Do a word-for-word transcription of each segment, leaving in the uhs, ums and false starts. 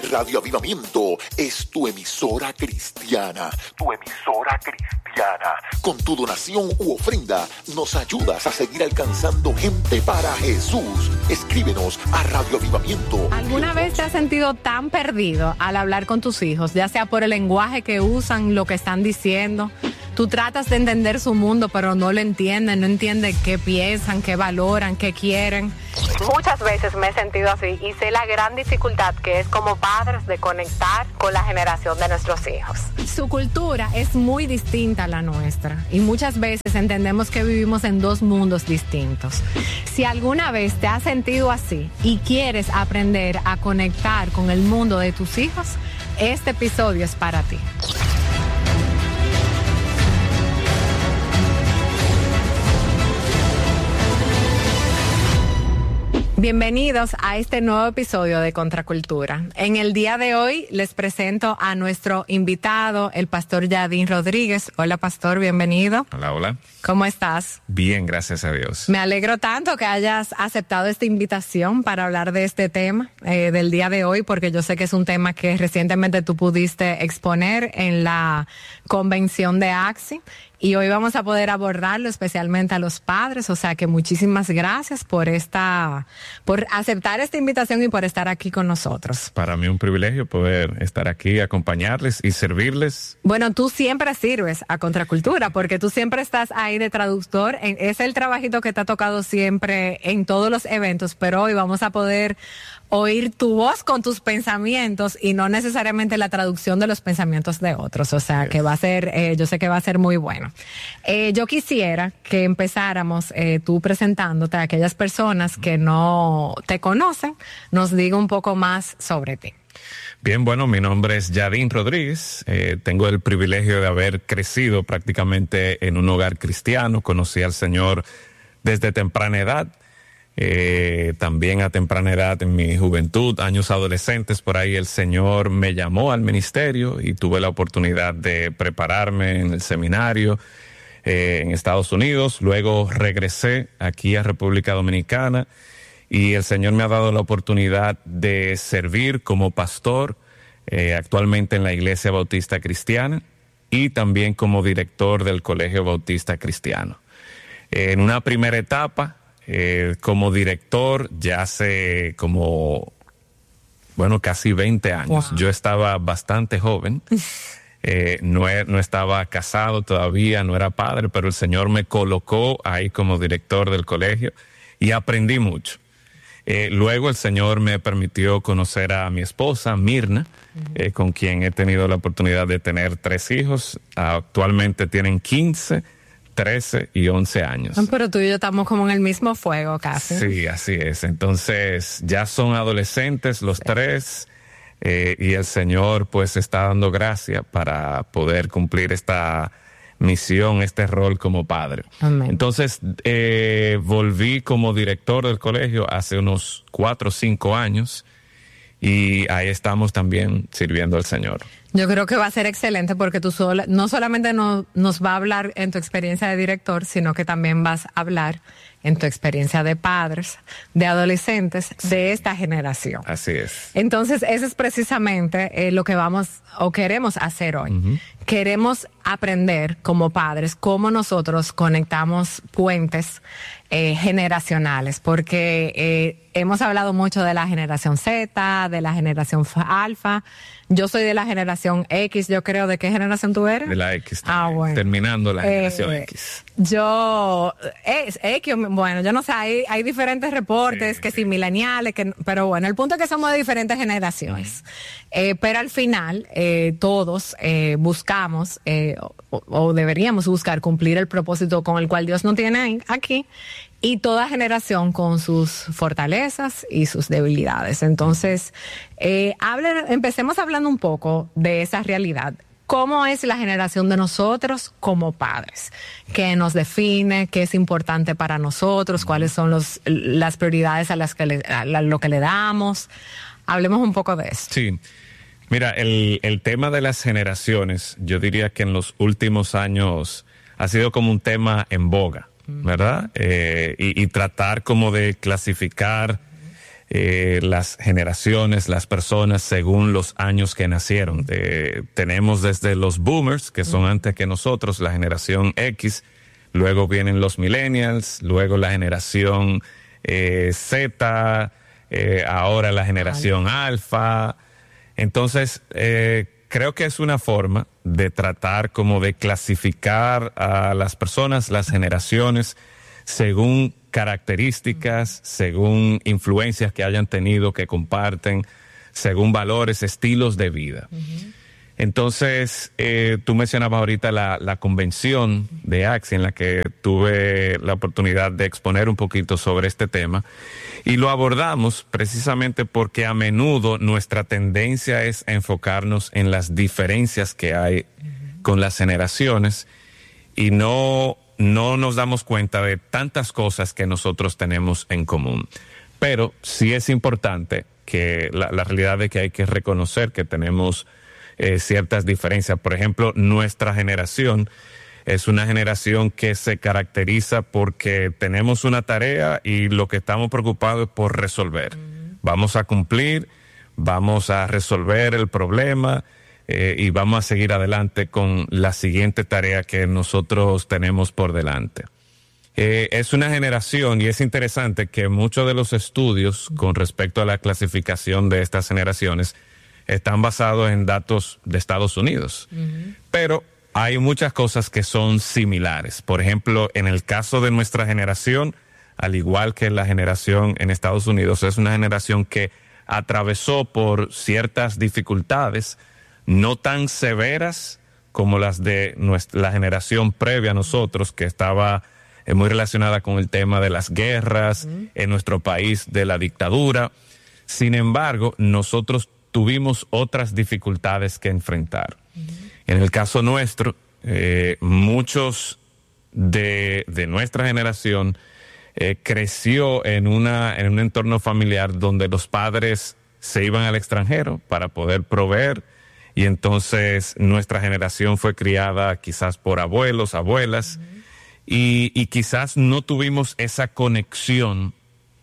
Radio Avivamiento es tu emisora cristiana. Tu emisora cristiana. Con tu donación u ofrenda nos ayudas a seguir alcanzando gente para Jesús. Escríbenos a Radio Avivamiento. ¿Alguna vez te has sentido tan perdido al hablar con tus hijos, ya sea por el lenguaje que usan, lo que están diciendo? Tú tratas de entender su mundo, pero no lo entienden, no entienden qué piensan, qué valoran, qué quieren. Muchas veces me he sentido así y sé la gran dificultad que es como padres de conectar con la generación de nuestros hijos. Su cultura es muy distinta a la nuestra y muchas veces entendemos que vivimos en dos mundos distintos. Si alguna vez te has sentido así y quieres aprender a conectar con el mundo de tus hijos, este episodio es para ti. Bienvenidos a este nuevo episodio de Contracultura. En el día de hoy les presento a nuestro invitado, el pastor Yadín Rodríguez. Hola, pastor, bienvenido. Hola, hola. ¿Cómo estás? Bien, gracias a Dios. Me alegro tanto que hayas aceptado esta invitación para hablar de este tema eh, del día de hoy, porque yo sé que es un tema que recientemente tú pudiste exponer en la convención de A X I. Y hoy vamos a poder abordarlo especialmente a los padres, o sea que muchísimas gracias por esta, por aceptar esta invitación y por estar aquí con nosotros. Para mí un privilegio poder estar aquí, acompañarles y servirles. Bueno, tú siempre sirves a Contracultura porque tú siempre estás ahí de traductor, es el trabajito que te ha tocado siempre en todos los eventos, pero hoy vamos a poder oír tu voz con tus pensamientos y no necesariamente la traducción de los pensamientos de otros, o sea que va a ser, eh, yo sé que va a ser muy bueno. Eh, yo quisiera que empezáramos eh, tú presentándote a aquellas personas que no te conocen, nos diga un poco más sobre ti. Bien, bueno, mi nombre es Yadín Rodríguez, eh, tengo el privilegio de haber crecido prácticamente en un hogar cristiano, conocí al Señor desde temprana edad. Eh, también a temprana edad en mi juventud, años adolescentes, por ahí el Señor me llamó al ministerio y tuve la oportunidad de prepararme en el seminario eh, en Estados Unidos. Luego regresé aquí a República Dominicana y el Señor me ha dado la oportunidad de servir como pastor eh, actualmente en la Iglesia Bautista Cristiana y también como director del Colegio Bautista Cristiano. Eh, en una primera etapa, Eh, como director ya hace como, bueno, casi veinte años. Wow. Yo estaba bastante joven, eh, no, he, no estaba casado todavía, no era padre, pero el Señor me colocó ahí como director del colegio y aprendí mucho. Eh, luego el Señor me permitió conocer a mi esposa, Mirna, uh-huh. eh, con quien he tenido la oportunidad de tener tres hijos. Actualmente tienen quince, trece y once años. Pero tú y yo estamos como en el mismo fuego casi. Sí, así es. Entonces ya son adolescentes los sí. tres eh, y el Señor pues está dando gracia para poder cumplir esta misión, este rol como padre. Amén. Entonces eh, volví como director del colegio hace unos cuatro o cinco años y ahí estamos también sirviendo al Señor. Yo creo que va a ser excelente porque tú sola, no solamente no, nos va a hablar en tu experiencia de director, sino que también vas a hablar en tu experiencia de padres, de adolescentes, sí. de esta generación. Así es. Entonces, eso es precisamente eh, lo que vamos o queremos hacer hoy. Uh-huh. Queremos aprender como padres cómo nosotros conectamos puentes eh, generacionales, porque eh, hemos hablado mucho de la generación Z, de la generación Alfa. Yo soy de la generación X, yo creo. ¿De qué generación tú eres? De la X. Ah, bueno. Terminando la generación eh, X. Yo, es X, bueno, yo no sé, hay, hay diferentes reportes, sí, que sí. si mileniales, que, pero bueno, el punto es que somos de diferentes generaciones. Eh, pero al final, eh, todos eh, buscamos, eh, o, o deberíamos buscar cumplir el propósito con el cual Dios nos tiene aquí, y toda generación con sus fortalezas y sus debilidades. Entonces, eh, hable, empecemos hablando un poco de esa realidad. ¿Cómo es la generación de nosotros como padres? ¿Qué nos define? ¿Qué es importante para nosotros? ¿Cuáles son los, las prioridades a las que le, a lo que le damos? Hablemos un poco de eso. Sí. Mira, el, el tema de las generaciones, yo diría que en los últimos años ha sido como un tema en boga, ¿verdad? Eh, y, y tratar como de clasificar eh, las generaciones, las personas según los años que nacieron. Eh, tenemos desde los boomers, que son antes que nosotros, la generación X, luego vienen los millennials, luego la generación eh, Z, eh, ahora la generación alfa. Entonces, eh, creo que es una forma de tratar como de clasificar a las personas, las generaciones, según características, según influencias que hayan tenido, que comparten, según valores, estilos de vida. Uh-huh. Entonces, eh, tú mencionabas ahorita la, la convención de Axie, en la que tuve la oportunidad de exponer un poquito sobre este tema, y lo abordamos precisamente porque a menudo nuestra tendencia es enfocarnos en las diferencias que hay uh-huh. con las generaciones y no... no nos damos cuenta de tantas cosas que nosotros tenemos en común. Pero sí es importante que la, la realidad de que hay que reconocer que tenemos eh, ciertas diferencias. Por ejemplo, nuestra generación es una generación que se caracteriza porque tenemos una tarea y lo que estamos preocupados es por resolver. Uh-huh. Vamos a cumplir, vamos a resolver el problema, Eh, y vamos a seguir adelante con la siguiente tarea que nosotros tenemos por delante. Eh, es una generación, y es interesante que muchos de los estudios con respecto a la clasificación de estas generaciones están basados en datos de Estados Unidos. Uh-huh. Pero hay muchas cosas que son similares. Por ejemplo, en el caso de nuestra generación, al igual que la generación en Estados Unidos, es una generación que atravesó por ciertas dificultades no tan severas como las de nuestra, la generación previa a nosotros, que estaba eh, muy relacionada con el tema de las guerras, uh-huh. en nuestro país de la dictadura. Sin embargo, nosotros tuvimos otras dificultades que enfrentar. Uh-huh. En el caso nuestro, eh, muchos de, de nuestra generación eh, creció en, una, en un entorno familiar donde los padres se iban al extranjero para poder proveer. Y entonces nuestra generación fue criada quizás por abuelos, abuelas, uh-huh. y, y quizás no tuvimos esa conexión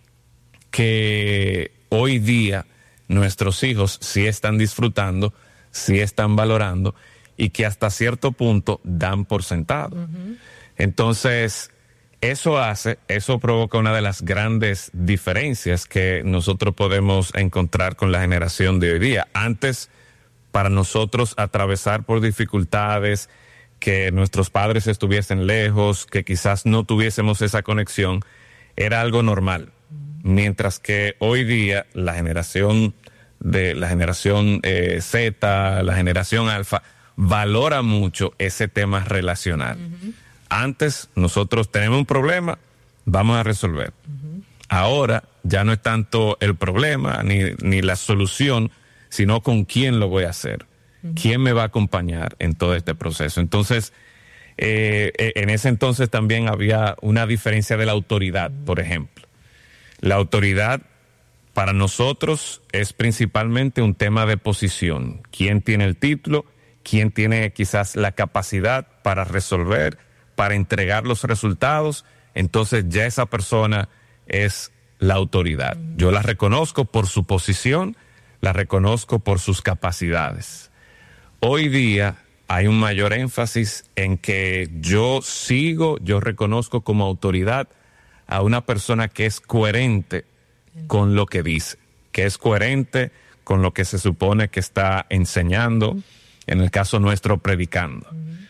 que hoy día nuestros hijos sí están disfrutando, sí están valorando y que hasta cierto punto dan por sentado. Uh-huh. Entonces, eso hace, eso provoca una de las grandes diferencias que nosotros podemos encontrar con la generación de hoy día. Antes, para nosotros atravesar por dificultades, que nuestros padres estuviesen lejos, que quizás no tuviésemos esa conexión, era algo normal. Mientras que hoy día la generación de la generación eh, Z, la generación alfa, valora mucho ese tema relacional. Uh-huh. Antes nosotros tenemos un problema, vamos a resolver. Uh-huh. Ahora ya no es tanto el problema ni, ni la solución, sino con quién lo voy a hacer, uh-huh. quién me va a acompañar en todo este proceso. Entonces, eh, en ese entonces también había una diferencia de la autoridad, uh-huh. por ejemplo. La autoridad para nosotros es principalmente un tema de posición. ¿Quién tiene el título? ¿Quién tiene quizás la capacidad para resolver, para entregar los resultados? Entonces ya esa persona es la autoridad. Uh-huh. Yo la reconozco por su posición, la reconozco por sus capacidades. Hoy día hay un mayor énfasis en que yo sigo, yo reconozco como autoridad a una persona que es coherente con lo que dice, que es coherente con lo que se supone que está enseñando, uh-huh. en el caso nuestro, predicando. Uh-huh.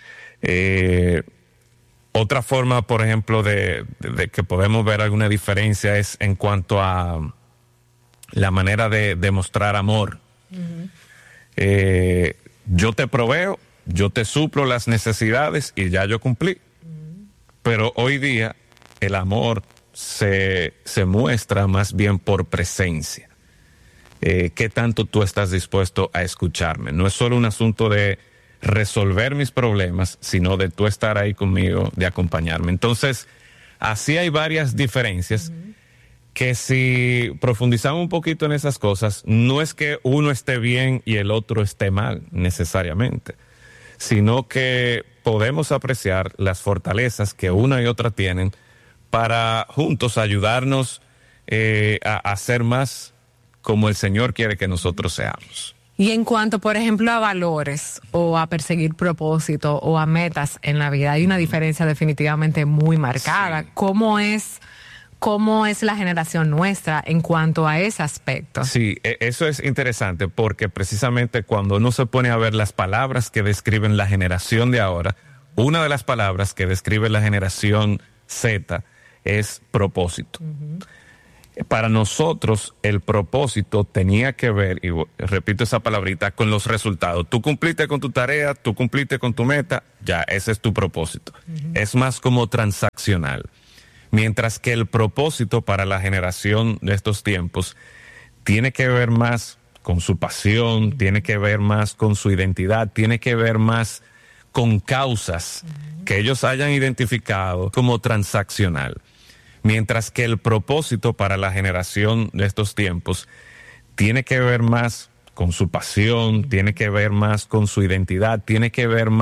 Eh, otra forma, por ejemplo, de, de, de que podemos ver alguna diferencia es en cuanto a la manera de demostrar amor. Uh-huh. Eh, yo te proveo, yo te suplo las necesidades y ya yo cumplí. Uh-huh. Pero hoy día el amor se, se muestra más bien por presencia. Eh, ¿Qué tanto tú estás dispuesto a escucharme? No es solo un asunto de resolver mis problemas, sino de tú estar ahí conmigo, de acompañarme. Entonces, así hay varias diferencias. Uh-huh. Que si profundizamos un poquito en esas cosas, no es que uno esté bien y el otro esté mal necesariamente, sino que podemos apreciar las fortalezas que una y otra tienen para juntos ayudarnos eh, a, a ser más como el Señor quiere que nosotros seamos. Y en cuanto, por ejemplo, a valores o a perseguir propósito o a metas en la vida, hay una diferencia definitivamente muy marcada. Sí. ¿Cómo es, cómo es la generación nuestra en cuanto a ese aspecto? Sí, eso es interesante porque precisamente cuando uno se pone a ver las palabras que describen la generación de ahora, una de las palabras que describe la generación Z es propósito. Uh-huh. Para nosotros el propósito tenía que ver, y repito esa palabrita, con los resultados. Tú cumpliste con tu tarea, tú cumpliste con tu meta, ya, ese es tu propósito. Uh-huh. Es más como transaccional. Mientras que el propósito para la generación de estos tiempos tiene que ver más con su pasión, uh-huh. tiene que ver más con su identidad, tiene que ver más con causas uh-huh. que ellos hayan identificado como transaccional. Mientras que el propósito para la generación de estos tiempos tiene que ver más con su pasión, tiene que ver más con su identidad, tiene que ver más